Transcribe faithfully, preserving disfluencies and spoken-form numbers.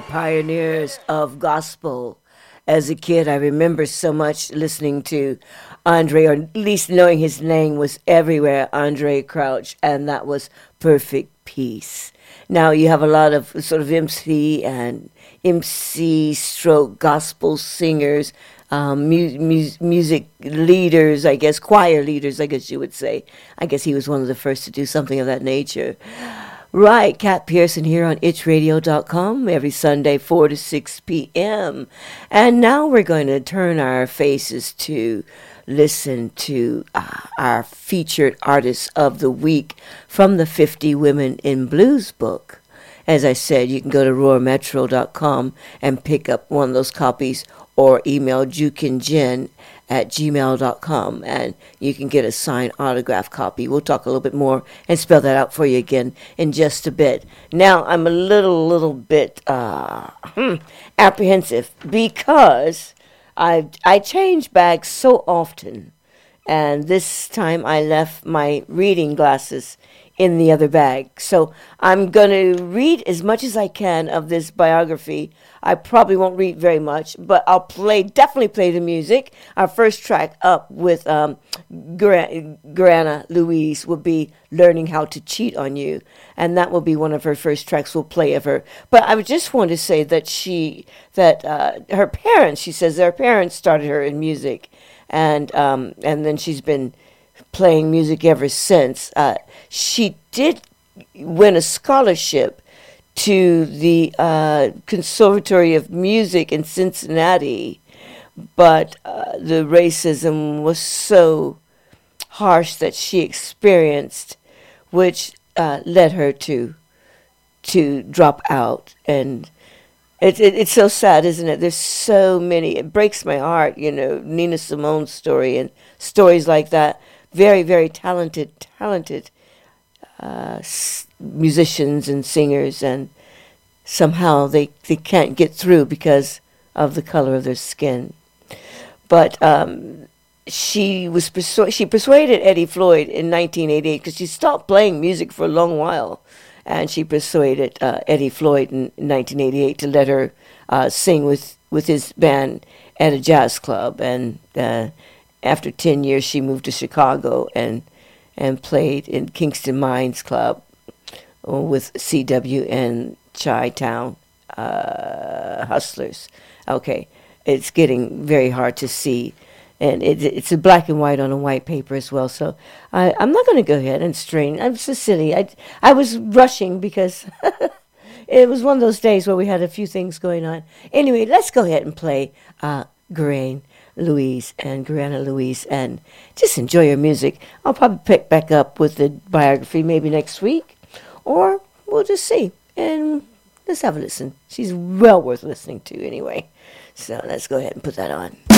are pioneers of gospel. As a kid, I remember so much listening to Andre, or at least knowing his name was everywhere, Andre Crouch, and that was Perfect Peace. Now you have a lot of sort of M C and M C stroke gospel singers, um, mu- mu- music leaders, I guess, choir leaders, I guess you would say. I guess he was one of the first to do something of that nature. Right, Kat Pearson here on itch radio dot com every Sunday, four to six p.m. And now we're going to turn our faces to listen to uh, our featured artists of the week from the fifty Women in Blues book. As I said, you can go to roar metro dot com and pick up one of those copies or email jukinjen at gmail dot com, and you can get a signed autograph copy. We'll talk a little bit more and spell that out for you again in just a bit. Now, I'm a little, little bit uh, hmm, apprehensive because I I change bags so often, and this time I left my reading glasses in the other bag. So I'm going to read as much as I can of this biography. I probably won't read very much, but I'll play, definitely play the music. Our first track up with um, Grana Louise will be Learning How to Cheat on You, and that will be one of her first tracks we'll play of her. But I would just want to say that she, that uh, her parents, she says their parents started her in music, and um, and then she's been playing music ever since. Uh, she did win a scholarship to the uh, Conservatory of Music in Cincinnati, but uh, the racism was so harsh that she experienced, which uh, led her to to drop out. And it, it, it's so sad, isn't it? There's so many. It breaks my heart, you know, Nina Simone's story and stories like that. Very, very talented, talented uh, s- musicians and singers, and somehow they, they can't get through because of the color of their skin. But um, she was persu- she persuaded Eddie Floyd in nineteen eighty-eight, because she stopped playing music for a long while, and she persuaded uh, Eddie Floyd in nineteen eighty-eight to let her uh, sing with, with his band at a jazz club. And uh, after ten years, she moved to Chicago and and played in Kingston Mines Club with C W and Chi-Town uh, Hustlers. Okay, it's getting very hard to see, and it, it's a black and white on a white paper as well. So I, I'm not going to go ahead and strain. I'm so silly. I I was rushing because it was one of those days where we had a few things going on. Anyway, let's go ahead and play uh, Grain Louise and Grana Louise, and just enjoy your music. I'll probably pick back up with the biography maybe next week, or we'll just see. And let's have a listen. She's well worth listening to anyway. So let's go ahead and put that on.